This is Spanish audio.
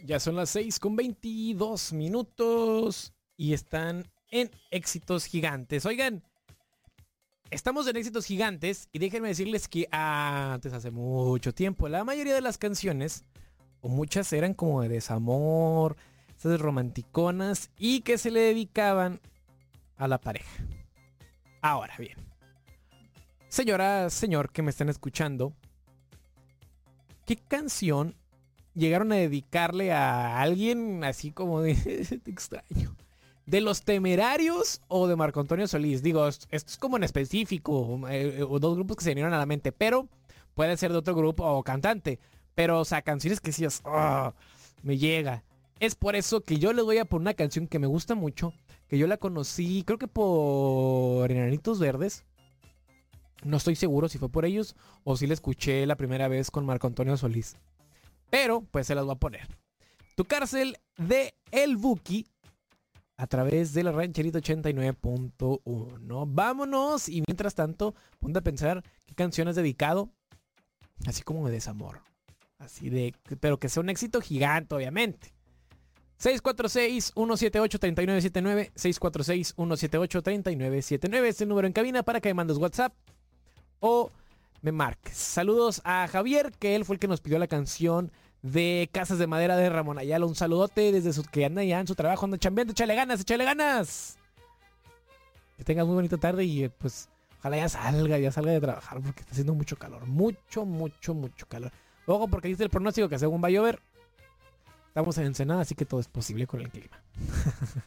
Ya son las 6:22 y están en Éxitos Gigantes. Oigan, estamos en Éxitos Gigantes y déjenme decirles que antes, hace mucho tiempo, la mayoría de las canciones, o muchas, eran como de desamor, esas romanticonas y que se le dedicaban a la pareja. Ahora bien, señora, señor que me están escuchando, ¿qué canción llegaron a dedicarle a alguien así como de te extraño? ¿De Los Temerarios o de Marco Antonio Solís? Digo, esto es como en específico, o dos grupos que se vinieron a la mente, pero puede ser de otro grupo o cantante. Pero, o sea, canciones que sí me llega. Es por eso que yo les voy a poner una canción que me gusta mucho, que yo la conocí, creo que por Enanitos Verdes. No estoy seguro si fue por ellos o si la escuché la primera vez con Marco Antonio Solís. Pero, pues se las voy a poner. Tu cárcel de El Buki a través de la Rancherita 89.1. Vámonos y mientras tanto, ponte a pensar qué canción has dedicado, así como de desamor. Así de, pero que sea un éxito gigante, obviamente. 646-178-3979. 646-178-3979 es el número en cabina para que me mandes WhatsApp o me marques. Saludos a Javier, que él fue el que nos pidió la canción de Casas de Madera de Ramón Ayala. Un saludote desde su que anda ya en su trabajo, anda chambeando. Échale ganas, échale ganas. Que tengas muy bonita tarde y pues ojalá ya salga de trabajar porque está haciendo mucho calor. Mucho calor. Ojo, porque dice el pronóstico que según va a llover. Estamos en Ensenada, así que todo es posible con el clima.